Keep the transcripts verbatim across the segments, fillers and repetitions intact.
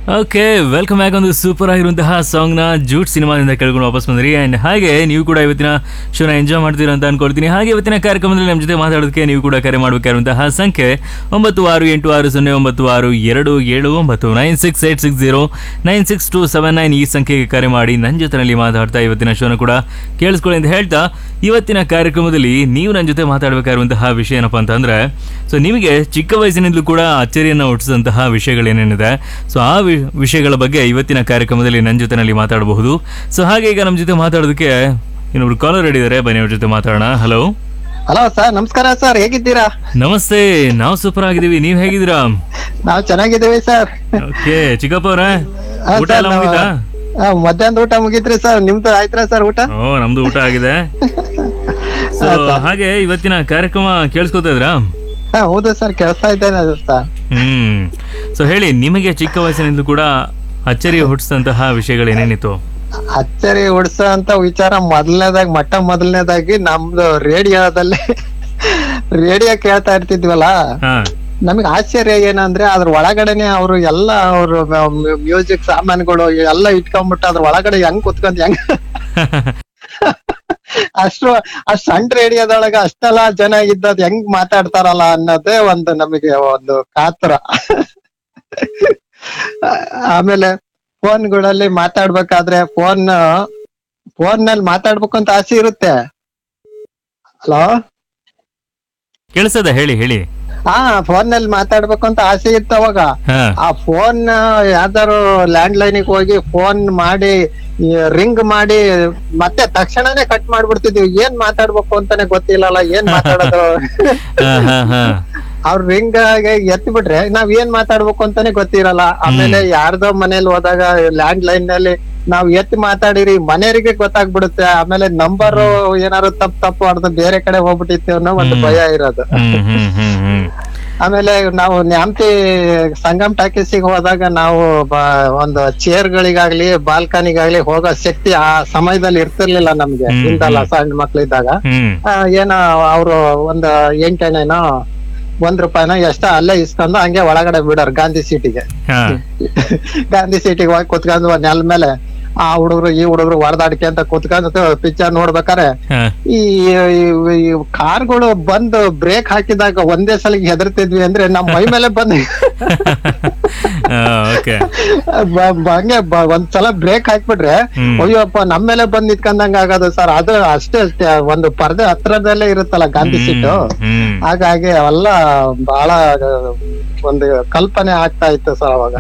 Okay, welcome back. ಒಂದು super ಆಗಿರುವಂತಹ song ನ ಜೂಟ್ ಸಿನಿಮಾದಿಂದ ಕೇಳ್ಕೊಂಡು ವಾಪಸ್ ಬಂದ್ರಿ. ಅಂಡ್ ಹಾಗೆ ನೀವು ಕೂಡ ಇವತ್ತಿನ ಶೋನ ಎಂಜಾಯ್ ಮಾಡ್ತೀರಾ ಅಂತ ಅನ್ಕೊಳ್ತೀನಿ. ಹಾಗೆ ಇವತ್ತಿನ ಕಾರ್ಯಕ್ರಮದಲ್ಲಿ ನಮ್ಮ ಜೊತೆ ಮಾತಾಡೋದಕ್ಕೆ ನೀವು ಕೂಡ ಕರೆ ಮಾಡಬೇಕಾಗಿರುವಂತಹ ಸಂಖ್ಯೆ ಒಂಬತ್ತು ಆರು ಎಂಟು ಆರು ಸೊನ್ನೆ ಒಂಬತ್ತು ಆರು ಎರಡು ಏಳು ಒಂಬತ್ತು nine six eight six zero nine six to seven nine ಈ ಸಂಖ್ಯೆಗೆ ಕರೆ ಮಾಡಿ ನನ್ನ ಜೊತೆನಲ್ಲಿ ಮಾತಾಡ್ತಾ ಇವತ್ತಿನ ಶೋನ ಕೂಡ ಕೇಳಿಸ್ಕೊಳ್ಳಿ ಅಂತ ಹೇಳ್ತಾ, ಇವತ್ತಿನ ಕಾರ್ಯಕ್ರಮದಲ್ಲಿ ನೀವು ನನ್ನ ಜೊತೆ ಮಾತಾಡಬೇಕಾಗಿರುವಂತಹ ವಿಷಯ ಏನಪ್ಪಾ ಅಂತಂದ್ರೆ, ಸೊ ನಿಮಗೆ ಚಿಕ್ಕ ವಯಸ್ಸಿನಿಂದಲೂ ಕೂಡ ಅಚ್ಚರಿಯನ್ನು ಹುಟ್ಟಿಸಿದಂತಹ ವಿಷಯಗಳೇನೇನಿದೆ, ಸೊ ಆ ವಿಷಯಗಳ ಬಗ್ಗೆ ಇವತ್ತಿನ ಕಾರ್ಯಕ್ರಮದಲ್ಲಿ ನನ್ನ ಜೊತೆನಲ್ಲಿ ಮಾತಾಡಬಹುದು. ಸೊ ಹಾಗೆ ಈಗ ನಮ್ಮ ಜೊತೆ ಮಾತಾಡೋದಕ್ಕೆ ಇನ್ನೊಬ್ರು ಕಾಲರ್ ಹಿಡಿದಾರೆ, ಬನ್ನಿ ಅವ್ರ ಜೊತೆ ಮಾತಾಡೋಣ. ಹಲೋ ಹಲೋ ಸರ್, ನಮಸ್ಕಾರ ಸರ್, ಹೇಗಿದ್ದೀರಾ? ನಮಸ್ತೆ, ನಾವು ಸೂಪರ್ ಆಗಿದ್ದೀವಿ, ನೀವ್ ಹೇಗಿದ್ದೀರಾ? ನಾವು ಚೆನ್ನಾಗಿದ್ದೀವಿ ಸರ್. ಓಕೆ, ಚಿಕ್ಕಪ್ಪ ಅವರ ಊಟ ಎಲ್ಲ ಮುಗಿತಾ? ಮಧ್ಯಾಹ್ನದ ಊಟ ಮುಗಿತ್ರಿ ಸರ್, ನಿಮ್ದು ಆಯ್ತಾ ಸರ್ ಊಟ? ಓ, ನಮ್ದು ಊಟ ಆಗಿದೆ. ಸೊ ಹಾಗೆ ಇವತ್ತಿನ ಕಾರ್ಯಕ್ರಮ ಕೇಳಿಸ್ಕೊತಾ ಇದ್ರಾ? ಹಾ ಹೌದು ಸರ್, ಕೇಳ್ತಾ ಇದ್ದೇನೆ ಸರ್. ಹ್ಮ್ ಸೊ ಹೇಳಿ, ನಿಮಗೆ ಚಿಕ್ಕ ವಯಸ್ಸಿನಿಂದ ಕೂಡ ಅಚ್ಚರಿ ಹುಟ್ಟಿಸಿದಂತಹ ವಿಷಯಗಳು ಏನೇನಿತ್ತು? ಅಚ್ಚರಿ ಉಡ್ಸೋ ಅಂತ ವಿಚಾರ ಮೊದಲನೇದಾಗಿ ಮೊಟ್ಟ ಮೊದಲನೇದಾಗಿ ನಮ್ದು ರೇಡಿಯೋದಲ್ಲಿ ರೇಡಿಯೋ ಕೇಳ್ತಾ ಇರ್ತಿದ್ವಲ್ಲ, ನಮಗ್ ಆಶ್ಚರ್ಯ ಏನಂದ್ರೆ ಅದ್ರ ಒಳಗಡೆನೆ ಅವರು ಎಲ್ಲ ಅವರು ಮ್ಯೂಸಿಕ್ ಸಾಮಾನುಗಳು ಎಲ್ಲ ಇಟ್ಕೊಂಡ್ಬಿಟ್ಟು ಅದ್ರ ಒಳಗಡೆ ಹೆಂಗ್ ಕುತ್ಕೊಂಡ್ ಹೆಂಗ್ ಅಷ್ಟು ಅಷ್ಟ್ ಸಣ್ಣ ರೇಡಿಯೋದೊಳಗ ಅಷ್ಟೆಲ್ಲಾ ಜನ ಇದ್ದದ್ ಹೆಂಗ್ ಮಾತಾಡ್ತಾರಲ್ಲ ಅನ್ನೋದೇ ಒಂದು ನಮಗೆ ಒಂದು ಕಾತರ. ಆಮೇಲೆ ಫೋನ್ಗಳಲ್ಲಿ ಮಾತಾಡ್ಬೇಕಾದ್ರೆ ಫೋನ್ ಫೋನ್ ನಲ್ಲಿ ಮಾತಾಡ್ಬೇಕು ಅಂತ ಆಸೆ ಇರುತ್ತೆ. ಹಲೋ, ಕೇಳಿಸದ? ಹೇಳಿ ಹೇಳಿ. ಹಾ, ಫೋನ್ ನಲ್ಲಿ ಮಾತಾಡ್ಬೇಕು ಅಂತ ಆಸೆ ಇತ್ತು ಅವಾಗ. ಆ ಫೋನ್ ಯಾವ್ದಾರು ಲ್ಯಾಂಡ್ ಲೈನಿಗೆ ಹೋಗಿ ಫೋನ್ ಮಾಡಿ ರಿಂಗ್ ಮಾಡಿ ಮತ್ತೆ ತಕ್ಷಣನೇ ಕಟ್ ಮಾಡ್ಬಿಡ್ತಿದ್ವಿ. ಏನ್ ಮಾತಾಡ್ಬೇಕು ಅಂತಾನೆ ಗೊತ್ತಿಲ್ಲಲ್ಲ, ಏನ್ ಮಾತಾಡೋದು. ಅವ್ರ ರಿಂಗ್ ಎತ್ತಿ ಬಿಟ್ರೆ ನಾವ್ ಏನ್ ಮಾತಾಡ್ಬೇಕು ಅಂತಾನೆ ಗೊತ್ತಿರಲ್ಲ. ಆಮೇಲೆ ಯಾರ್ದೋ ಮನೇಲಿ ಹೋದಾಗ ಲ್ಯಾಂಡ್ ಲೈನ್ ನಲ್ಲಿ ನಾವ್ ಎತ್ತಿ ಮಾತಾಡಿರಿ ಮನೆಯವರಿಗೆ ಗೊತ್ತಾಗ್ಬಿಡುತ್ತೆ. ಆಮೇಲೆ ನಂಬರ್ ಏನಾದ್ರು ತಪ್ಪು ತಪ್ಪು ಹೊಡೆದು ಬೇರೆ ಕಡೆ ಹೋಗ್ಬಿಟ್ಟಿತ್ತು ಅನ್ನೋ ಒಂದು ಭಯ ಇರೋದು. ಆಮೇಲೆ ನಾವು ನ್ಯಾಮತಿ ಸಂಗಮ್ ಟಾಕೀಸಿಗೆ ಹೋದಾಗ ನಾವು ಒಂದು ಚೇರ್ ಗಳಿಗಾಗ್ಲಿ ಬಾಲ್ಕನಿಗಾಗ್ಲಿ ಹೋಗೋ ಶಕ್ತಿ ಆ ಸಮಯದಲ್ಲಿ ಇರ್ತಿರ್ಲಿಲ್ಲ ನಮ್ಗೆ. ಇಂದಲ್ಲ ಸಣ್ಣ ಮಕ್ಳಿದ್ದಾಗ ಏನೋ ಅವ್ರು ಒಂದು ಎಂಟನೇನೋ ಒಂದ್ ರೂಪಾಯಿನ ಎಷ್ಟ ಅಲ್ಲೇ ಇಸ್ಕೊಂಡು ಹಂಗೆ ಒಳಗಡೆ ಬಿಡೋರು ಗಾಂಧಿ ಸೀಟಿಗೆ. ಗಾಂಧಿ ಸೀಟಿಗೆ ಹೋಗಿ ಕುತ್ಕೊಂಡು ನೆಲ ಮೇಲೆ ಆ ಹುಡುಗರು ಈ ಹುಡುಗರು ಹೊಡೆದಾಡ್ಕೆ ಅಂತ ಕುತ್ಕೊಂಡು ಪಿಕ್ಚರ್ ನೋಡ್ಬೇಕಾರೆ ಈ ಕಾರ್ಗಳು ಬಂದು ಬ್ರೇಕ್ ಹಾಕಿದಾಗ ಒಂದೇ ಸಲ ಹೆದರ್ತಿದ್ವಿ ಅಂದ್ರೆ ನಮ್ ಮೈ ಮೇಲೆ ಬಂದ್ ಹಂಗೆ ಒಂದ್ಸಲ ಬ್ರೇಕ್ ಹಾಕ್ಬಿಟ್ರೆ ಅಯ್ಯಪ್ಪ ನಮ್ ಮೇಲೆ ಬಂದ್ ನಿಂತ್ಕೊಂಡಂಗ ಆಗೋದು ಸರ್. ಅದು ಅಷ್ಟೇ ಅಷ್ಟೇ ಒಂದು ಪರ್ದೆ ಹತ್ರದಲ್ಲೇ ಇರುತ್ತಲ್ಲ ಗಾಂಧಿ ಸೀಟು, ಹಾಗಾಗಿ ಅವೆಲ್ಲ ಬಹಳ ಒಂದು ಕಲ್ಪನೆ ಆಗ್ತಾ ಇತ್ತು ಸರ್ ಅವಾಗ.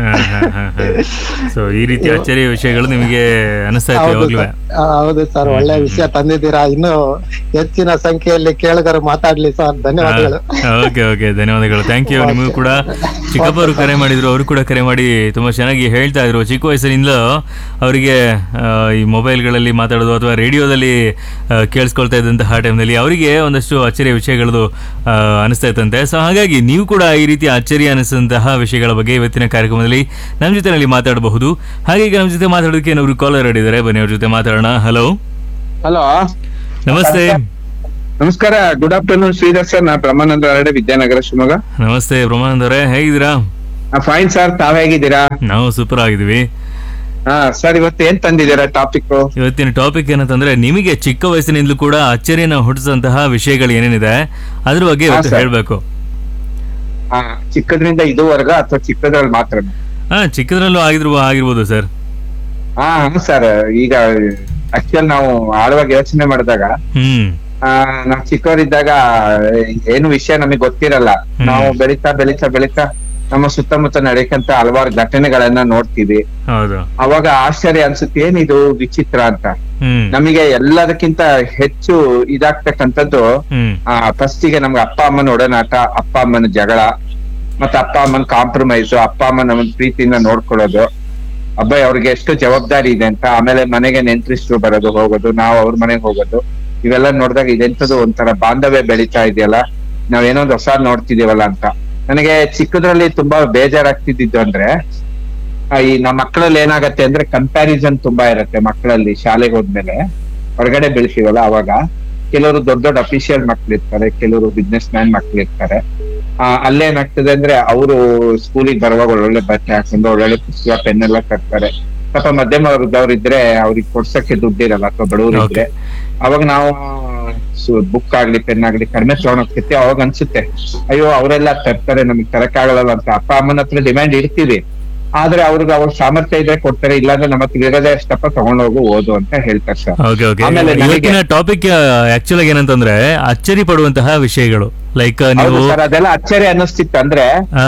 ಸೊ ಈ ರೀತಿ ಅಚ್ಚರಿಯ ವಿಷಯಗಳು ನಿಮಗೆ ಅನಿಸ್ತಾ ಇತ್ತು? ಹೌದು ಸರ್, ಒಳ್ಳೆ ವಿಷಯ ತಂದಿದ್ದೀರಾ. ಇನ್ನು ಹೆಚ್ಚಿನ ಸಂಖ್ಯೆಯಲ್ಲಿ ಕೇಳಿದರು ಮಾತಾಡ್ಲಿ ಸರ್. ಧನ್ಯವಾದಗಳು. ಓಕೆ ಓಕೆ, ಧನ್ಯವಾದಗಳು. Thank you. ನಿಮಗೂ ಕೂಡ ಚಿಕ್ಕಪ್ಪರು ಕರೆ ಮಾಡಿದ್ರು, ಅವರು ಕೂಡ ಕರೆ ಮಾಡಿ ತುಂಬಾ ಚೆನ್ನಾಗಿ ಹೇಳ್ತಾ ಇದ್ರು. ಚಿಕ್ಕ ವಯಸ್ಸಿನಿಂದ ಅವರಿಗೆ ಈ ಮೊಬೈಲ್ಗಳಲ್ಲಿ ಮಾತಾಡೋದು ಅಥವಾ ರೇಡಿಯೋದಲ್ಲಿ ಕೇಳಿಸ್ಕೊಳ್ತಾ ಇದ್ದಂತಹ ಟೈಮ್ನಲ್ಲಿ ಅವರಿಗೆ ಒಂದಷ್ಟು ಅಚ್ಚರಿಯ ವಿಷಯಗಳದು ಅನಿಸ್ತಾ ಇತ್ತಂತೆ. ಸೊ ಹಾಗಾಗಿ ನೀವು ಕೂಡ ಈ ರೀತಿ ಅಚ್ಚರಿ ಅನಿಸಿದಂತಹ ವಿಷಯಗಳ ಬಗ್ಗೆ ಇವತ್ತಿನ ಕಾರ್ಯಕ್ರಮದಲ್ಲಿ ನಮ್ಮ ಜೊತೆನಲ್ಲಿ ಮಾತಾಡಬಹುದು. ಹಾಗೆ ಈಗ ನಮ್ಮ ಜೊತೆ ಮಾತಾಡೋದಕ್ಕೆ ಏನೊಬ್ರು ಕಾಲರ್ ಹಿಡಿದಾರೆ, ಬನ್ನಿ ಅವ್ರ ಜೊತೆ ಮಾತಾಡೋಣ. ಹಲೋ ಹಲೋ, ನಮಸ್ತೆ. ನಮಸ್ಕಾರ, ಗುಡ್ ಆಫ್ಟರ್ನೂನ್ ಶ್ರೀಧರ್ ಸರ್. ನಾ ಬ್ರಹ್ಮಾನಂದ ಅರಡೆ, ವಿದ್ಯಾನಗರ, ಶಿವಮೊಗ್ಗ. ನಮಸ್ತೆ ಬ್ರಹ್ಮಾನಂದ ಅವರೇ, ಹೇಗಿದ್ದೀರಾ? ಫೈನ್ ಸರ್, ತಾವ್ ಹೇಗಿದ್ದೀರಾ? ನಾವು ಸೂಪರ್ ಆಗಿದ್ದೀವಿ. ಹಾ ಸರ್, ಇವತ್ತು ಏನ್ ತಂದಿದ್ದೀರಾ ಟಾಪಿಕ್? ಇವತ್ತಿನ ಟಾಪಿಕ್ ಏನಂತಂದ್ರೆ, ನಿಮಗೆ ಚಿಕ್ಕ ವಯಸ್ಸಿನಿಂದಲೂ ಕೂಡ ಅಚ್ಚರಿಯನ್ನು ಹುಟ್ಟಿಸಿದಂತಹ ವಿಷಯಗಳು ಏನೇನಿದೆ ಅದ್ರ ಬಗ್ಗೆ ಇವತ್ತು ಹೇಳ್ಬೇಕು. ಹಾ, ಚಿಕ್ಕದ್ರಿಂದ ಇದುವರೆಗ ಅಥವಾ ಚಿಕ್ಕದ್ರಲ್ಲಿ ಮಾತ್ರ? ಹಾ, ಚಿಕ್ಕದ್ರಲ್ಲೂ ಆಗಿದ್ರು ಆಗಿರ್ಬೋದು ಸರ್. ಹಾ ಸರ್, ಈಗ ಆಕ್ಚುಲ್ ನಾವು ಆಳವಾಗಿ ಯೋಚನೆ ಮಾಡಿದಾಗ ಆ ನಾವ್ ಚಿಕ್ಕವರಿದ್ದಾಗ ಏನು ವಿಷಯ ನಮಗ್ ಗೊತ್ತಿರಲ್ಲ. ನಾವು ಬೆಳೀತಾ ಬೆಳೀತಾ ಬೆಳೀತಾ ನಮ್ಮ ಸುತ್ತಮುತ್ತ ನಡೆಯಕ್ಕಂತ ಹಲವಾರು ಘಟನೆಗಳನ್ನ ನೋಡ್ತೀವಿ. ಅವಾಗ ಆಶ್ಚರ್ಯ ಅನ್ಸುತ್ತೆ, ಏನಿದು ವಿಚಿತ್ರ ಅಂತ. ನಮಗೆ ಎಲ್ಲದಕ್ಕಿಂತ ಹೆಚ್ಚು ಇದಾಗ್ತಕ್ಕಂಥದ್ದು ಆ ಫಸ್ಟಿಗೆ ನಮ್ಗೆ ಅಪ್ಪ ಅಮ್ಮನ ಒಡನಾಟ, ಅಪ್ಪ ಅಮ್ಮನ ಜಗಳ, ಮತ್ತೆ ಅಪ್ಪ ಅಮ್ಮನ ಕಾಂಪ್ರಮೈಸ್, ಅಪ್ಪ ಅಮ್ಮನ ಒಂದು ಪ್ರೀತಿಯಿಂದ ನೋಡ್ಕೊಳ್ಳೋದು, ಅಬ್ಬ ಅವ್ರಿಗೆ ಎಷ್ಟು ಜವಾಬ್ದಾರಿ ಇದೆ ಅಂತ. ಆಮೇಲೆ ಮನೆಗೆ ನೆಂಟ್ರಿಸ್ಟ್ರು ಬರೋದು ಹೋಗೋದು, ನಾವು ಅವ್ರ ಮನೆಗೆ ಹೋಗೋದು, ಇವೆಲ್ಲ ನೋಡಿದಾಗ ಇದೆಂತದ್ದು ಒಂಥರ ಬಾಂಧವ್ಯ ಬೆಳೀತಾ ಇದೆಯಲ್ಲ, ನಾವೇನೋ ಒಂದು ಹೊಸ ನೋಡ್ತಿದೀವಲ್ಲ ಅಂತ. ನನಗೆ ಚಿಕ್ಕದ್ರಲ್ಲಿ ತುಂಬಾ ಬೇಜಾರಾಗ್ತಿದ್ದು ಅಂದ್ರೆ, ಈ ನಮ್ಮ ಮಕ್ಕಳಲ್ಲಿ ಏನಾಗತ್ತೆ ಅಂದ್ರೆ ಕಂಪ್ಯಾರಿಸನ್ ತುಂಬಾ ಇರತ್ತೆ ಮಕ್ಕಳಲ್ಲಿ. ಶಾಲೆಗೆ ಹೋದ್ಮೇಲೆ ಹೊರಗಡೆ ಬೆಳೆಸಿವಲ್ಲ, ಅವಾಗ ಕೆಲವರು ದೊಡ್ಡ ದೊಡ್ಡ ಅಫಿಷಿಯಲ್ ಮಕ್ಳು ಇರ್ತಾರೆ, ಕೆಲವರು ಬಿಸ್ನೆಸ್ ಮ್ಯಾನ್ ಮಕ್ಳು ಇರ್ತಾರೆ. ಆ ಅಲ್ಲೇನಾಗ್ತದೆ ಅಂದ್ರೆ ಅವರು ಸ್ಕೂಲಿಗೆ ಬರುವಾಗ ಒಳ್ಳೊಳ್ಳೆ ಬಟ್ಟೆ ಹಾಕೊಂಡು ಒಳ್ಳೊಳ್ಳೆ ಪುಸ್ತಕ ಪೆನ್ ಎಲ್ಲ ತರ್ತಾರೆ. ಸ್ವಲ್ಪ ಮಧ್ಯಮ ವರ್ಗದವ್ರು ಇದ್ರೆ ಅವ್ರಿಗೆ ಕೊಡ್ಸಕ್ಕೆ ದುಡ್ಡಿರಲ್ಲ ಅಥವಾ ಬಡವರು ಇದ್ರೆ ಅವಾಗ ನಾವು ಬುಕ್ ಆಗ್ಲಿ ಪೆನ್ ಆಗ್ಲಿ ಕಡಿಮೆ ತಗೊಂಡೋಗ್ತಿರ್ತೀವಿ. ಅವಾಗ ಅನ್ಸುತ್ತೆ ಅಯ್ಯೋ ಅವರೆಲ್ಲ ತರ್ತಾರೆ ನಮಗ್ ತರಕ್ಕಾಗಲ್ಲ ಅಂತ ಅಪ್ಪ ಅಮ್ಮನ ಹತ್ರ ಡಿಮ್ಯಾಂಡ್ ಇಡ್ತೀವಿ. ಆದ್ರೆ ಅವ್ರಿಗೆ ಅವ್ರ ಸಾಮರ್ಥ್ಯ ಇದ್ರೆ ಕೊಡ್ತಾರೆ, ಇಲ್ಲಾಂದ್ರೆ ನಮ್ಮ ಹತ್ರ ಇರೋದೇ ಅಷ್ಟಪ್ಪ ತಗೊಂಡೋಗು ಓದು ಅಂತ ಹೇಳ್ತಾರೆ ಸರ್. ಆಮೇಲೆ ಇವತ್ತಿನ ಟಾಪಿಕ್ ಆಕ್ಚುಲ್ ಆಗಿ ಏನಂತಂದ್ರೆ ಅಚ್ಚರಿ ಪಡುವಂತಹ ವಿಷಯಗಳು ಲೈಕ್ ನೀವು ಸರ್ ಅದೆಲ್ಲ ಅಚ್ಚರಿ ಅನ್ನಿಸ್ತಿತ್ತು ಅಂದ್ರೆ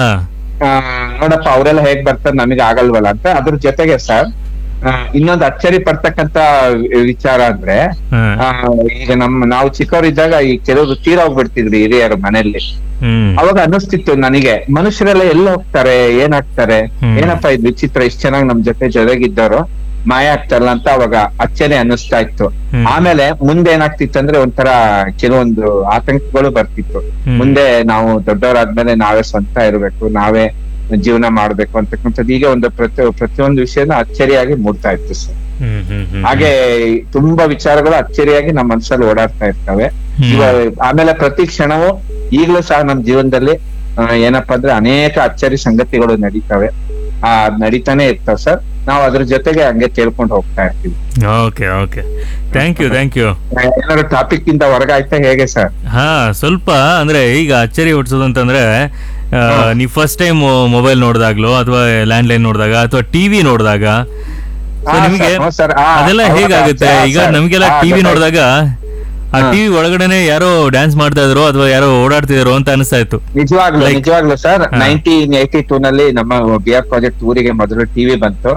ನೋಡಪ್ಪ ಅವರೆಲ್ಲ ಹೇಗ್ ಬರ್ತಾರೆ ನಮಗೆ ಆಗಲ್ವಲ್ಲ ಅಂತ. ಅದ್ರ ಜೊತೆಗೆ ಸರ್ ಇನ್ನೊಂದು ಅಚ್ಚರಿ ಪಡ್ತಕ್ಕಂತ ವಿಚಾರ ಅಂದ್ರೆ ಈಗ ನಮ್ಮ ನಾವು ಚಿಕ್ಕವರಿದ್ದಾಗ ಈ ಕೆಲವರು ತೀರ ಹೋಗ್ಬಿಡ್ತಿದ್ರಿ ಹಿರಿಯರು ಮನೆಯಲ್ಲಿ. ಅವಾಗ ಅನ್ನಿಸ್ತಿತ್ತು ನನಗೆ ಮನುಷ್ಯರೆಲ್ಲ ಎಲ್ಲ ಹೋಗ್ತಾರೆ ಏನಾಗ್ತಾರೆ ಏನಪ್ಪಾ ಇದು ವಿಚಿತ್ರ, ಇಷ್ಟ ಚೆನ್ನಾಗಿ ನಮ್ ಜೊತೆ ಜೊತೆಗಿದ್ದವರು ಮಾಯ ಆಗ್ತಾರಲ್ಲ ಅಂತ ಅವಾಗ ಅಚ್ಚರಿ ಅನ್ನಿಸ್ತಾ ಇತ್ತು. ಆಮೇಲೆ ಮುಂದೆ ಏನಾಗ್ತಿತ್ತು ಅಂದ್ರೆ ಒಂಥರ ಕೆಲವೊಂದು ಆತಂಕಗಳು ಬರ್ತಿತ್ತು. ಮುಂದೆ ನಾವು ದೊಡ್ಡವರಾದ್ಮೇಲೆ ನಾವೇ ಸ್ವಂತ ಇರ್ಬೇಕು, ನಾವೇ ಜೀವನ ಮಾಡ್ಬೇಕು ಅಂತಕ್ಕಂಥದ್ದು ಈಗ ಒಂದು ಪ್ರತಿ ಪ್ರತಿಯೊಂದು ವಿಷಯನ ಅಚ್ಚರಿಯಾಗಿ ಮೂಡ್ತಾ ಇತ್ತು ಸರ್. ಹಾಗೆ ತುಂಬಾ ವಿಚಾರಗಳು ಅಚ್ಚರಿಯಾಗಿ ನಮ್ಮ ಮನಸ್ಸಲ್ಲಿ ಓಡಾಡ್ತಾ ಇರ್ತವೆ. ಆಮೇಲೆ ಪ್ರತಿ ಕ್ಷಣವೂ ಈಗಲೂ ಸಹ ನಮ್ಮ ಜೀವನದಲ್ಲಿ ಏನಪ್ಪಾ ಅಂದ್ರೆ ಅನೇಕ ಅಚ್ಚರಿ ಸಂಗತಿಗಳು ನಡೀತವೆ, ಆ ನಡೀತಾನೆ ಇರ್ತಾವ ಸರ್. ನಾವು ಅದ್ರ ಜೊತೆಗೆ ಹಂಗೆ ಕೇಳ್ಕೊಂಡು ಹೋಗ್ತಾ ಇರ್ತೀವಿ. Okay okay thank you thank you. ಏನಾದ್ರು ಟಾಪಿಕ್ ಇಂದ ಹೊರಗಾಯ್ತಾ ಹೇಗೆ ಸರ್? ಹಾ ಸ್ವಲ್ಪ ಅಂದ್ರೆ ಈಗ ಅಚ್ಚರಿ ಹುಟ್ಟಿಸೋದು ಅಂತಂದ್ರೆ ನೀವು ಫಸ್ಟ್ ಟೈಮ್ ಮೊಬೈಲ್ ನೋಡಿದಾಗ್ಲೋ ಅಥವಾ ಲ್ಯಾಂಡ್ ಲೈನ್ ನೋಡಿದಾಗ ಅಥವಾ ಟಿವಿ ನೋಡಿದಾಗ ನಿಮಗೆ ಅದೆಲ್ಲ ಹೇಗಾಗುತ್ತೆ? ಈಗ ನಮ್ಗೆಲ್ಲ ಟಿವಿ ನೋಡಿದಾಗ ಆ ಟಿವಿ ಒಳಗಡೆನೆ ಯಾರೋ ಡ್ಯಾನ್ಸ್ ಮಾಡ್ತಾ ಇದ್ರು ಅಥವಾ ಯಾರೋ ಓಡಾಡ್ತಿದ್ರು ಅಂತ ಅನಿಸ್ತಾ ಇತ್ತು. ನಿಜವಾಗ್ಲು ನಿಜವಾಗ್ಲು ಸರ್ ನೈನ್ಟೀನ್ ಏಯ್ಟಿ ಟೂ ನಲ್ಲಿ ನಮ್ಮ ಬಿ ಆರ್ ಪ್ರಾಜೆಕ್ಟ್ ಊರಿಗೆ ಮೊದಲು ಟಿವಿ ಬಂತು.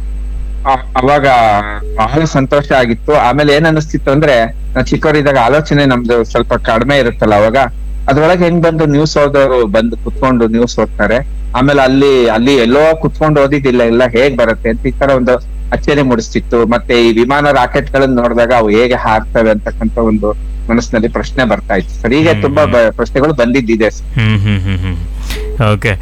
ಅವಾಗ ಬಹಳ ಸಂತೋಷ ಆಗಿತ್ತು. ಆಮೇಲೆ ಏನ್ ಅನಿಸ್ತಿತ್ತು ಅಂದ್ರೆ ಚಿಕ್ಕವರಿದ್ದಾಗ ಆಲೋಚನೆ ನಮ್ದು ಸ್ವಲ್ಪ ಕಡಿಮೆ ಇರುತ್ತಲ್ಲ, ಅವಾಗ ಅದ್ರೊಳಗೆ ಹೆಂಗ್ ಬಂದು ನ್ಯೂಸ್ ಓದೋರು ಬಂದು ಕುತ್ಕೊಂಡು ನ್ಯೂಸ್ ಓದ್ತಾರೆ. ಆಮೇಲೆ ಅಲ್ಲಿ ಅಲ್ಲಿ ಎಲ್ಲೋ ಕುತ್ಕೊಂಡು ಓದಿದ್ದಿಲ್ಲ, ಎಲ್ಲ ಹೇಗ್ ಬರುತ್ತೆ ಅಂತ ಈ ತರ ಒಂದು ಅಚ್ಚರಿ ಮೂಡಿಸ್ತಿತ್ತು. ಮತ್ತೆ ಈ ವಿಮಾನ ರಾಕೆಟ್ ಗಳನ್ನ ನೋಡಿದಾಗ ಅವು ಹೇಗೆ ಹಾರ್ತವೆ ಅಂತಕ್ಕಂಥ ಒಂದು ಮನಸ್ಸಿನಲ್ಲಿ ಪ್ರಶ್ನೆ ಬರ್ತಾ ಇತ್ತು ಸರ್. ಹೀಗೆ ತುಂಬಾ ಪ್ರಶ್ನೆಗಳು ಬಂದಿದ್ದಿದೆ sir. Okay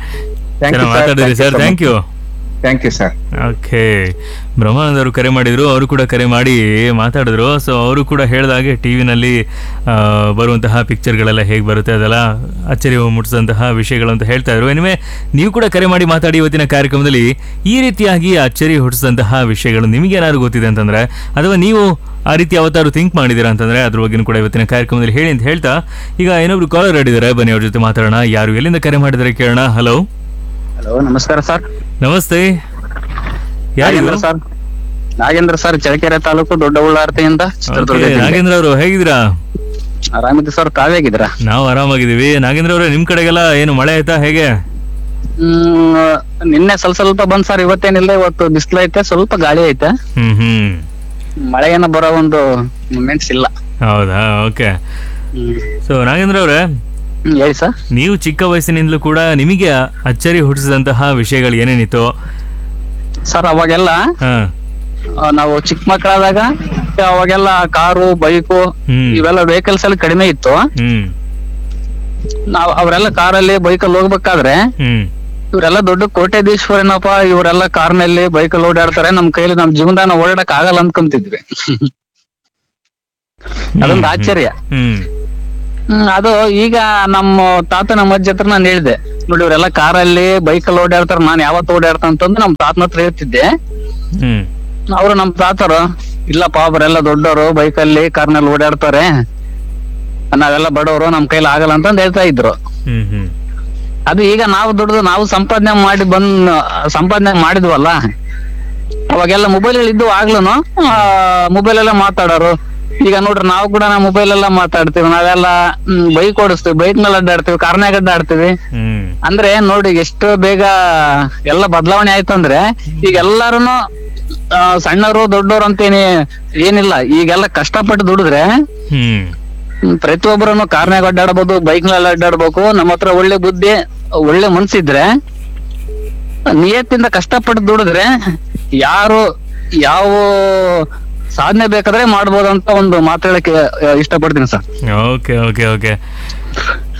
sir, thank you thank you sir. Okay, Brahmanand ಅವರು ಕರೆ ಮಾಡಿದ್ರು, ಅವರು ಕೂಡ ಕರೆ ಮಾಡಿ ಮಾತಾಡಿದ್ರು. ಸೊ ಅವರು ಕೂಡ ಹೇಳಿದಾಗೆ ಟಿ ವಿನಲ್ಲಿ ಬರುವಂತಹ ಪಿಕ್ಚರ್ಗಳೆಲ್ಲ ಹೇಗೆ ಬರುತ್ತೆ ಅದೆಲ್ಲ ಅಚ್ಚರಿ ಮೂಡಿಸಿದಂತಹ ವಿಷಯಗಳು ಅಂತ ಹೇಳ್ತಾ ಇದ್ರು. ಎನಿವೆ ನೀವು ಕೂಡ ಕರೆ ಮಾಡಿ ಮಾತಾಡಿ ಇವತ್ತಿನ ಕಾರ್ಯಕ್ರಮದಲ್ಲಿ ಈ ರೀತಿಯಾಗಿ ಅಚ್ಚರಿ ಹುಟ್ಟಿಸಿದಂತಹ ವಿಷಯಗಳು ನಿಮಗೇನಾದ್ರು ಗೊತ್ತಿದೆ ಅಂತಂದ್ರೆ ಅಥವಾ ನೀವು ಆ ರೀತಿ ಯಾವತ್ತಾದ್ರು ಥಿಂಕ್ ಮಾಡಿದ್ದೀರಾ ಅಂತಂದ್ರೆ ಅದ್ರ ಬಗ್ಗೆ ಕೂಡ ಇವತ್ತಿನ ಕಾರ್ಯಕ್ರಮದಲ್ಲಿ ಹೇಳಿ ಅಂತ ಹೇಳ್ತಾ ಈಗ ಏನೊಬ್ರು ಕಾಲರ್ ಆಡಿದ್ದಾರೆ, ಬನ್ನಿ ಅವ್ರ ಜೊತೆ ಮಾತಾಡೋಣ. ಯಾರು ಎಲ್ಲಿಂದ ಕರೆ ಮಾಡಿದರೆ ಕೇಳೋಣ. ಹಲೋ ಹಲೋ, ನಮಸ್ಕಾರ ಸರ್. ನಮಸ್ತೆ, ಯಾರು ಸರ್? ನಾಗೇಂದ್ರ ಸರ್, ಚಳ್ಳಕೆರೆ ತಾಲೂಕು ದೊಡ್ಡ ಉಳ್ಳಾರ್ತಿಯಿಂದ ಚಿತ್ರದುರ್ಗ. ನಾಗೇಂದ್ರ ಅವರು ಹೇಗಿದ್ದೀರಾ? ಆರಾಮಿದ್ದೀವಿ ಸರ್, ತಾವೇಗಿದ್ದೀರಾ? ನಾವು ಆರಾಮಾಗಿದ್ದೀವಿ. ನಾಗೇಂದ್ರ ಅವರೇ, ನಿಮ್ ಕಡೆಗೆಲ್ಲ ಏನು ಮಳೆ ಆಯ್ತಾ ಹೇಗೆ? ಹ್ಮ್ ನಿನ್ನೆ ಸ್ವಲ್ಪ ಸ್ವಲ್ಪ ಬಂದ್ ಸರ್, ಇವತ್ತೇನಿಲ್ಲ. ಇವತ್ತು ಬಿಸಿಲು ಐತೆ, ಸ್ವಲ್ಪ ಗಾಳಿ ಐತೆ. ಹ್ಮ್ ಹ್ಮ್ ಮಳೆ ಏನೋ ಬರೋ ಒಂದು ಮೂಮೆಂಟ್ಸ್ ಇಲ್ಲ. ಹೌದಾ? ಓಕೆ. ಸೊ ನಾಗೇಂದ್ರ ಅವರೇ, ಹೇಳಿ ಸರ್. ನೀವು ಚಿಕ್ಕ ವಯಸ್ಸಿನಿಂದಲೂ ಕೂಡ ನಿಮಗೆ ಅಚ್ಚರಿ ಹುಟ್ಟಿಸಿದಂತಹ ವಿಷಯಗಳು ಏನೇನಿತ್ತು ಸರ್? ಅವಾಗೆಲ್ಲ ನಾವು ಚಿಕ್ಕ ಮಕ್ಕಳಾದಾಗ ಅವಾಗೆಲ್ಲ ಕಾರು, ಬೈಕು ಇವೆಲ್ಲ ವೆಹಿಕಲ್ಸ್ ಅಲ್ಲಿ ಕಡಿಮೆ ಇತ್ತು. ನಾವ್ ಅವರೆಲ್ಲ ಕಾರಲ್ಲಿ ಬೈಕಲ್ಲಿ ಹೋಗ್ಬೇಕಾದ್ರೆ ಇವರೆಲ್ಲ ದೊಡ್ಡ ಕೋಟ್ಯಾಧೀಶ್ವರನಪ್ಪ, ಇವರೆಲ್ಲ ಕಾರ್ನಲ್ಲಿ ಬೈಕಲ್ಲಿ ಓಡಾಡ್ತಾರೆ, ನಮ್ ಕೈಲಿ ನಮ್ ಜೀವನದಾನ ಓಡಾಡಕ್ ಆಗಲ್ಲ ಅನ್ಕೊಂತಿದ್ವಿ. ಅದೊಂದು ಆಶ್ಚರ್ಯ. ಹ್ಮ್ ಅದು ಈಗ ನಮ್ಮ ತಾತ ನಮ್ಮ ಅಜ್ಜಿ ಹತ್ರ ನಾನು ಹೇಳಿದೆ, ನೋಡಿ ಇವರೆಲ್ಲ ಕಾರಲ್ಲಿ ಬೈಕಲ್ಲಿ ಓಡಾಡ್ತಾರ, ನಾನ್ ಯಾವತ್ತು ಓಡಾಡ್ತ ಅಂತಂದು ನಮ್ ತಾತನ ಹತ್ರ ಹೇಳ್ತಿದ್ದೆ. ಅವ್ರು ನಮ್ ತಾತರು, ಇಲ್ಲಪ್ಪ ಅವರೆಲ್ಲ ದೊಡ್ಡವರು ಬೈಕಲ್ಲಿ ಕಾರ್ನಲ್ಲಿ ಓಡಾಡ್ತಾರೆ, ನಾವೆಲ್ಲ ಬಡವರು, ನಮ್ ಕೈಲಿ ಆಗಲ್ಲ ಅಂತಂದ್ ಹೇಳ್ತಾ ಇದ್ರು. ಅದು ಈಗ ನಾವು ದುಡ್ದು ನಾವು ಸಂಪಾದನೆ ಮಾಡಿ ಬಂದ್ ಸಂಪಾದನೆ ಮಾಡಿದ್ವಲ್ಲ, ಅವಾಗೆಲ್ಲ ಮೊಬೈಲ್ ಇದ್ದು ಆಗ್ಲೂನು ಮೊಬೈಲ್ ಎಲ್ಲ ಮಾತಾಡೋರು. ಈಗ ನೋಡ್ರಿ ನಾವು ಕೂಡ ನಾವು ಮೊಬೈಲ್ ಎಲ್ಲ ಮಾತಾಡ್ತೀವಿ, ನಾವೆಲ್ಲ ಬೈಕ್ ಓಡಿಸ್ತೀವಿ, ಬೈಕ್ ಮೇಲೆ ಅಡ್ಡಾಡ್ತೀವಿ, ಕಾರ್ನಾಗ ಅಡ್ಡಾಡ್ತೀವಿ. ಅಂದ್ರೆ ನೋಡಿ ಎಷ್ಟು ಬೇಗ ಎಲ್ಲ ಬದಲಾವಣೆ ಆಯ್ತು. ಅಂದ್ರೆ ಈಗ ಎಲ್ಲಾರುನು ಸಣ್ಣವರು ದೊಡ್ಡವರು ಅಂತೇನಿ ಏನಿಲ್ಲ, ಈಗೆಲ್ಲ ಕಷ್ಟಪಟ್ಟು ದುಡಿದ್ರೆ ಪ್ರತಿಯೊಬ್ಬರನ್ನು ಕಾರ್ನಾಗ ಅಡ್ಡಾಡ್ಬೋದು, ಬೈಕ್ ನಲ್ಲಿ ಅಡ್ಡಾಡ್ಬೇಕು. ನಮ್ಮ ಹತ್ರ ಒಳ್ಳೆ ಬುದ್ಧಿ, ಒಳ್ಳೆ ಮನ್ಸಿದ್ರೆ, ನಿಯತ್ತಿಂದ ಕಷ್ಟಪಟ್ಟು ದುಡಿದ್ರೆ ಯಾರು ಯಾವ ಸಾಧನೆ ಬೇಕಾದ್ರೆ ಮಾಡ್ಬೋದು ಅಂತ ಒಂದು ಮಾತಾಡಕ್ಕೆ ಇಷ್ಟಪಡ್ತೀನಿ sir. Okay okay okay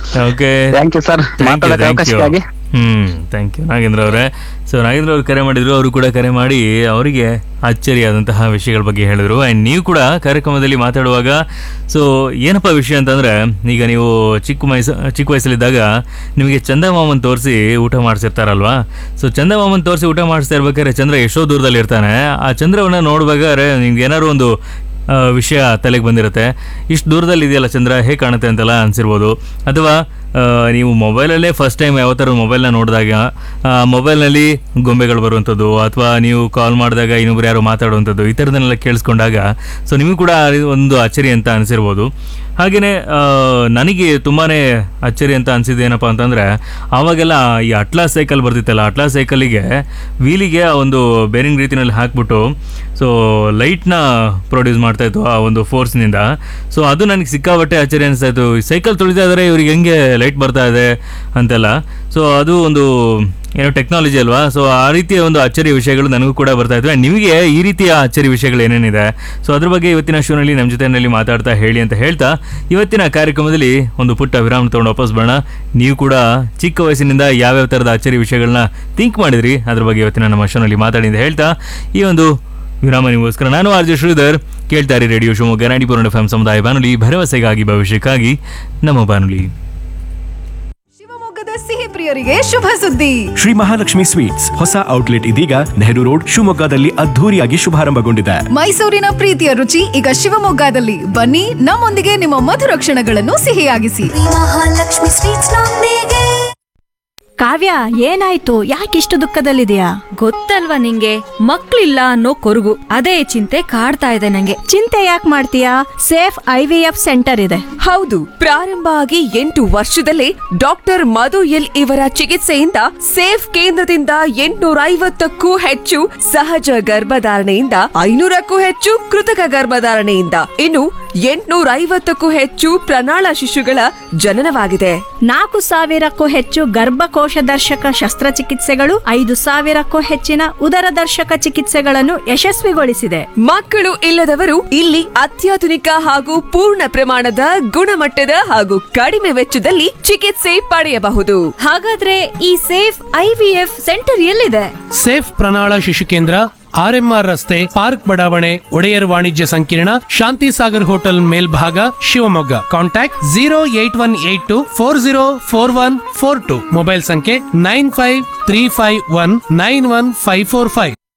okay, thank you sir ಮಾತಾಡೋಕೆ ಅವಕಾಶಕ್ಕಾಗಿ. ಹ್ಮ್ ಥ್ಯಾಂಕ್ ಯು ನಾಗೇಂದ್ರ ಅವರೇ. ಸೊ ನಾಗೇಂದ್ರ ಅವ್ರು ಕರೆ ಮಾಡಿದ್ರು, ಅವರು ಕೂಡ ಕರೆ ಮಾಡಿ ಅವರಿಗೆ ಅಚ್ಚರಿಯಾದಂತಹ ವಿಷಯಗಳ ಬಗ್ಗೆ ಹೇಳಿದ್ರು. ಆ್ಯಂಡ್ ನೀವು ಕೂಡ ಕಾರ್ಯಕ್ರಮದಲ್ಲಿ ಮಾತಾಡುವಾಗ ಸೊ ಏನಪ್ಪ ವಿಷಯ ಅಂತಂದರೆ, ಈಗ ನೀವು ಚಿಕ್ಕ ವಯಸ್ಸು ಚಿಕ್ಕ ವಯಸ್ಸಲ್ಲಿದ್ದಾಗ ನಿಮಗೆ ಚಂದಮಾಮನ್ ತೋರಿಸಿ ಊಟ ಮಾಡಿಸಿರ್ತಾರಲ್ವಾ. ಸೊ ಚಂದಮಾಮನ್ ತೋರಿಸಿ ಊಟ ಮಾಡಿಸ್ತಾ ಇರ್ಬೇಕಾದ್ರೆ ಚಂದ್ರ ಎಷ್ಟೋ ದೂರದಲ್ಲಿ ಇರ್ತಾನೆ. ಆ ಚಂದ್ರವನ್ನು ನೋಡ್ಬೇಕಾದ್ರೆ ನಿಮ್ಗೆ ಏನಾದ್ರು ಒಂದು ವಿಷಯ ತಲೆಗೆ ಬಂದಿರುತ್ತೆ, ಇಷ್ಟು ದೂರದಲ್ಲಿ ಇದೆಯಲ್ಲ ಚಂದ್ರ, ಹೇಗೆ ಕಾಣುತ್ತೆ ಅಂತೆಲ್ಲ ಅನಿಸಿರ್ಬೋದು. ಅಥವಾ ನೀವು ಮೊಬೈಲಲ್ಲೇ ಫಸ್ಟ್ ಟೈಮ್ ಯಾವ ಥರ ಮೊಬೈಲ್ನ ನೋಡಿದಾಗ ಮೊಬೈಲ್ನಲ್ಲಿ ಗೊಂಬೆಗಳು ಬರುವಂಥದ್ದು, ಅಥವಾ ನೀವು ಕಾಲ್ ಮಾಡಿದಾಗ ಇನ್ನೊಬ್ರು ಯಾರು ಮಾತಾಡುವಂಥದ್ದು, ಈ ಥರದನ್ನೆಲ್ಲ ಕೇಳಿಸ್ಕೊಂಡಾಗ ಸೊ ನಿಮಗೂ ಕೂಡ ಒಂದು ಅಚ್ಚರಿ ಅಂತ ಅನಿಸಿರ್ಬೋದು. ಹಾಗೆಯೇ ನನಗೆ ತುಂಬಾ ಅಚ್ಚರಿ ಅಂತ ಅನಿಸಿದ್ದು ಏನಪ್ಪ ಅಂತಂದರೆ, ಆವಾಗೆಲ್ಲ ಈ ಅಟ್ಲಾಸ್ ಸೈಕಲ್ ಬರ್ತಿತ್ತಲ್ಲ, ಅಟ್ಲಾಸ್ ಸೈಕಲಿಗೆ ವೀಲಿಗೆ ಒಂದು ಬೇರಿಂಗ್ ರೀತಿಯಲ್ಲಿ ಹಾಕ್ಬಿಟ್ಟು ಸೊ ಲೈಟ್ನ ಪ್ರೊಡ್ಯೂಸ್ ಮಾಡ್ತಾಯಿತ್ತು ಆ ಒಂದು ಫೋರ್ಸ್ನಿಂದ. ಸೊ ಅದು ನನಗೆ ಸಿಕ್ಕಾಬಟ್ಟೆ ಅಚ್ಚರಿ ಅನಿಸ್ತಾಯಿತ್ತು. ಸೈಕಲ್ ತುಳಿತಾ ಇದ್ದಾರೆ, ಇವ್ರಿಗೆ ಹೆಂಗೆ ಲೈಟ್ ಬರ್ತಾ ಇದೆ ಅಂತೆಲ್ಲ. ಸೊ ಅದು ಒಂದು ಏನೋ ಟೆಕ್ನಾಲಜಿ ಅಲ್ವಾ. ಸೊ ಆ ರೀತಿಯ ಒಂದು ಅಚ್ಚರಿ ವಿಷಯಗಳು ನನಗೂ ಕೂಡ ಬರ್ತಾ ಇದ್ವು. ನಿಮಗೆ ಈ ರೀತಿಯ ಅಚ್ಚರಿ ವಿಷಯಗಳು ಏನೇನಿದೆ ಸೊ ಅದ್ರ ಬಗ್ಗೆ ಇವತ್ತಿನ ಶೋನಲ್ಲಿ ನಮ್ಮ ಜೊತೆಯಲ್ಲಿ ಮಾತಾಡ್ತಾ ಹೇಳಿ ಅಂತ ಹೇಳ್ತಾ, ಇವತ್ತಿನ ಕಾರ್ಯಕ್ರಮದಲ್ಲಿ ಒಂದು ಪುಟ್ಟ ವಿರಾಮ ತೊಗೊಂಡು ವಾಪಸ್ ಬರೋಣ. ನೀವು ಕೂಡ ಚಿಕ್ಕ ವಯಸ್ಸಿನಿಂದ ಯಾವ್ಯಾವ ಥರದ ಅಚ್ಚರಿ ವಿಷಯಗಳನ್ನ ಥಿಂಕ್ ಮಾಡಿದ್ರಿ ಅದ್ರ ಬಗ್ಗೆ ಇವತ್ತಿನ ನಮ್ಮ ಶೋನಲ್ಲಿ ಮಾತಾಡಿ ಅಂತ ಹೇಳ್ತಾ, ಈ ಒಂದು ವಿರಾಮ ನಿಮಗೋಸ್ಕರ ನಾನು ಆರ್ ಜೆ ಶ್ರೀಧರ್, ಕೇಳ್ತಾರೆ radio Shivamogga ninety four F M ಸಮುದಾಯ ಬಾನುಲಿ, ಭರವಸೆಗಾಗಿ ಭವಿಷ್ಯಕ್ಕಾಗಿ ನಮ್ಮ ಬಾನುಲಿ. ಶಿವಮೊಗ್ಗದ ಸಿಹಿ ಪ್ರಿಯರಿಗೆ ಶುಭ ಸುದ್ದಿ. ಶ್ರೀ ಮಹಾಲಕ್ಷ್ಮಿ ಸ್ವೀಟ್ಸ್ ಹೊಸ ಔಟ್ಲೆಟ್ ಇದೀಗ ನೆಹರು ರೋಡ್ ಶಿವಮೊಗ್ಗದಲ್ಲಿ ಅದ್ಧೂರಿಯಾಗಿ ಶುಭಾರಂಭಗೊಂಡಿದೆ. ಮೈಸೂರಿನ ಪ್ರೀತಿಯ ರುಚಿ ಈಗ ಶಿವಮೊಗ್ಗದಲ್ಲಿ. ಬನ್ನಿ, ನಮ್ಮೊಂದಿಗೆ ನಿಮ್ಮ ಮಧುರ ಕ್ಷಣಗಳನ್ನು ಸಿಹಿಯಾಗಿಸಿ. ಮಹಾಲಕ್ಷ್ಮಿ ಸ್ವೀಟ್ಸ್ ನೊಂದಿಗೆ. ಕಾವ್ಯ, ಏನಾಯ್ತು? ಯಾಕಿಷ್ಟು ದುಃಖದಲ್ಲಿದೆಯಾ? ಗೊತ್ತಲ್ವಾ ನಿಂಗೆ, ಮಕ್ಳಿಲ್ಲ ಅನ್ನೋ ಕೊರಗು, ಅದೇ ಚಿಂತೆ ಕಾಡ್ತಾ ಇದೆ ನಂಗೆ. ಚಿಂತೆ ಯಾಕೆ ಮಾಡ್ತೀಯಾ? Safe I V F centre ಇದೆ. ಹೌದು, ಪ್ರಾರಂಭ ಆಗಿ ಎಂಟು ವರ್ಷದಲ್ಲೇ ಡಾಕ್ಟರ್ ಮಧು ಎಲ್ ಇವರ ಚಿಕಿತ್ಸೆಯಿಂದ ಸೇಫ್ ಕೇಂದ್ರದಿಂದ ಎಂಟುನೂರ ಐವತ್ತಕ್ಕೂ ಹೆಚ್ಚು ಸಹಜ ಗರ್ಭಧಾರಣೆಯಿಂದ ಐನೂರಕ್ಕೂ ಹೆಚ್ಚು ಕೃತಕ ಗರ್ಭಧಾರಣೆಯಿಂದ ಇನ್ನು ಎಂಟುನೂರ ಐವತ್ತಕ್ಕೂ ಹೆಚ್ಚು ಪ್ರಣಾಳ ಶಿಶುಗಳ ಜನನವಾಗಿದೆ. ನಾಲ್ಕು ಸಾವಿರಕ್ಕೂ ಹೆಚ್ಚು ಗರ್ಭಕೋಶ ದರ್ಶಕ ಶಸ್ತ್ರಚಿಕಿತ್ಸೆಗಳು, ಐದು ಸಾವಿರಕ್ಕೂ ಹೆಚ್ಚಿನ ಉದರ ದರ್ಶಕ ಚಿಕಿತ್ಸೆಗಳನ್ನು ಯಶಸ್ವಿಗೊಳಿಸಿದೆ. ಮಕ್ಕಳು ಇಲ್ಲದವರು ಇಲ್ಲಿ ಅತ್ಯಾಧುನಿಕ ಹಾಗೂ ಪೂರ್ಣ ಪ್ರಮಾಣದ ಗುಣಮಟ್ಟದ ಹಾಗೂ ಕಡಿಮೆ ವೆಚ್ಚದಲ್ಲಿ ಚಿಕಿತ್ಸೆ ಪಡೆಯಬಹುದು. ಹಾಗಾದ್ರೆ ಈ safe I V F centre ಎಲ್ಲಿದೆ? ಸೇಫ್ ಪ್ರಣಾಳ ಶಿಶು ಕೇಂದ್ರ, ಆರ್ ಎಂ ಆರ್ ರಸ್ತೆ, ಪಾರ್ಕ್ ಬಡಾವಣೆ, ಒಡೆಯರ್ ವಾಣಿಜ್ಯ ಸಂಕೀರ್ಣ, ಶಾಂತಿ ಸಾಗರ್ ಹೋಟೆಲ್ ಮೇಲ್ಭಾಗ, Shivamogga. Contact zero eight one eight to four zero four one four to. Mobile ಸಂಖ್ಯೆ nine five three five one nine one five four five.